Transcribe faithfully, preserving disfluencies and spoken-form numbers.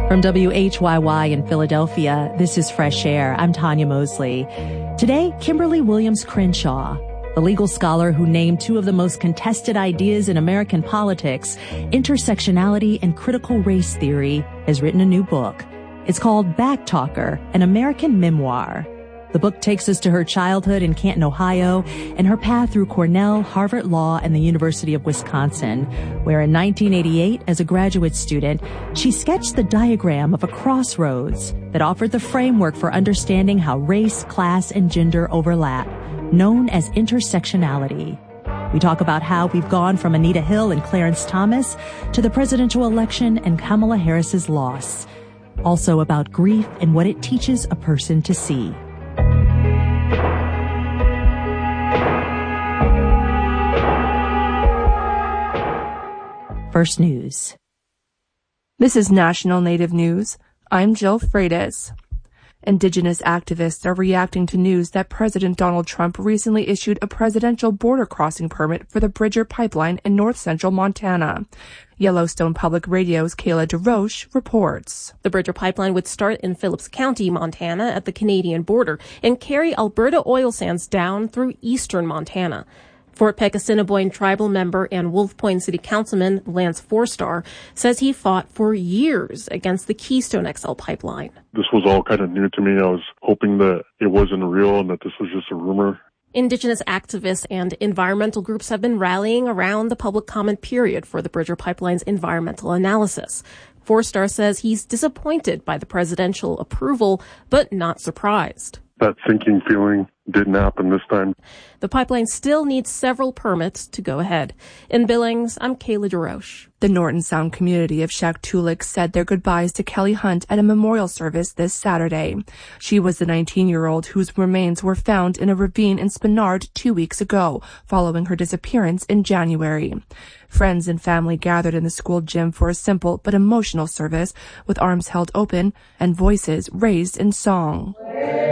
From W H Y Y in Philadelphia, this is Fresh Air. I'm Tanya Mosley. Today, Kimberly Williams Crenshaw, the legal scholar who named two of the most contested ideas in American politics, intersectionality and critical race theory, has written a new book. It's called Backtalker, an American memoir. The book takes us to her childhood in Canton, Ohio, and her path through Cornell, Harvard Law, and the University of Wisconsin, where in nineteen eighty-eight, as a graduate student, she sketched the diagram of a crossroads that offered the framework for understanding how race, class, and gender overlap, known as intersectionality. We talk about how we've gone from Anita Hill and Clarence Thomas to the presidential election and Kamala Harris's loss. Also about grief and what it teaches a person to see. First News. This is National Native News. I'm Jill Freitas. Indigenous activists are reacting to news that President Donald Trump recently issued a presidential border crossing permit for the Bridger Pipeline in north-central Montana. Yellowstone Public Radio's Kayla DeRoche reports. The Bridger Pipeline would start in Phillips County, Montana, at the Canadian border, and carry Alberta oil sands down through eastern Montana. Fort Peck Assiniboine tribal member and Wolf Point City Councilman Lance Forstar says he fought for years against the Keystone X L pipeline. This was all kind of new to me. I was hoping that it wasn't real and that this was just a rumor. Indigenous activists and environmental groups have been rallying around the public comment period for the Bridger Pipeline's environmental analysis. Forstar says he's disappointed by the presidential approval, but not surprised. That sinking feeling didn't happen this time. The pipeline still needs several permits to go ahead. In Billings, I'm Kayla DeRoche. The Norton Sound community of Shaktoolik said their goodbyes to Kelly Hunt at a memorial service this Saturday. She was the nineteen-year-old whose remains were found in a ravine in Spenard two weeks ago, following her disappearance in January. Friends and family gathered in the school gym for a simple but emotional service with arms held open and voices raised in song.